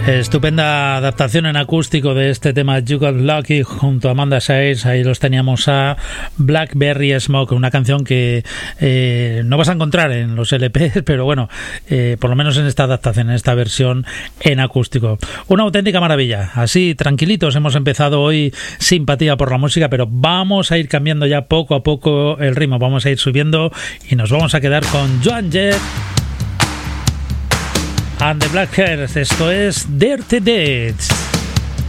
Estupenda adaptación en acústico de este tema You Got Lucky junto a Amanda Sayers. Ahí los teníamos a Blackberry Smoke, una canción que no vas a encontrar en los LPs, pero bueno, por lo menos en esta adaptación, en esta versión en acústico. Una auténtica maravilla. Así, tranquilitos, hemos empezado hoy Simpatía por la música, pero vamos a ir cambiando ya poco a poco el ritmo. Vamos a ir subiendo y nos vamos a quedar con Joan Jett and the Black Hairs. Esto es Dirty Deeds.